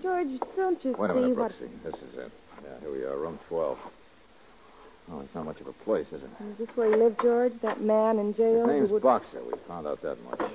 George, don't you Wait a see minute, what... Brooksy. This is it. Yeah, here we are, room 12. Oh, it's not much of a place, is it? Is this where he lived, George? That man in jail? His name's who would... Boxer. We found out that much.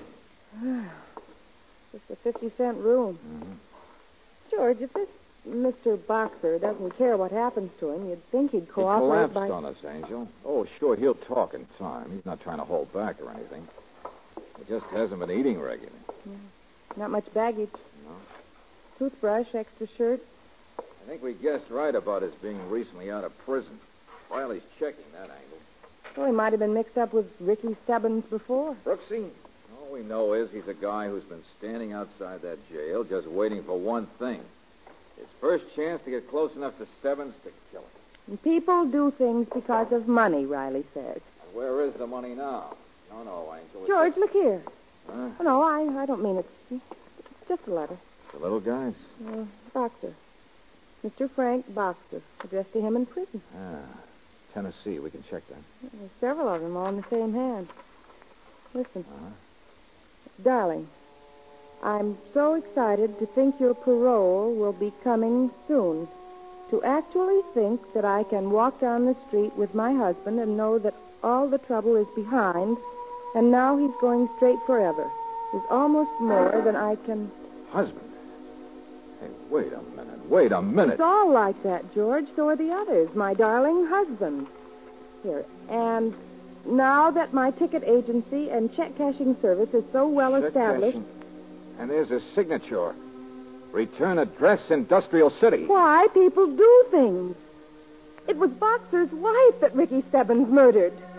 Just a 50-cent room. Mm-hmm. George, if this Mr. Boxer doesn't care what happens to him, you'd think he'd He cooperate collapsed on us, Angel. Oh, sure, he'll talk in time. He's not trying to hold back or anything. He just hasn't been eating regularly. Not much baggage. No. Toothbrush, extra shirt. I think we guessed right about his being recently out of prison. Riley's checking that angle. Well, he might have been mixed up with Ricky Stebbins before. Brooksy, all we know is he's a guy who's been standing outside that jail just waiting for one thing. His first chance to get close enough to Stebbins to kill him. And people do things because of money, Riley says. And where is the money now? No, Angel. George, look here. Huh? Oh, no, I don't mean it. It's just a letter. The little guys? Boxer. Mr. Frank Boxer. Addressed to him in prison. Tennessee. We can check that. There's several of them all in the same hand. Listen. Uh-huh. Darling, I'm so excited to think your parole will be coming soon. To actually think that I can walk down the street with my husband and know that all the trouble is behind, and now he's going straight forever, is almost more than I can... Husband? Hey, wait a minute. It's all like that, George. So are the others, my darling husband. Here, and now that my ticket agency and check cashing service is so well established... And there's a signature. Return address, Industrial City. Why, people do things. It was Boxer's wife that Ricky Stebbins murdered.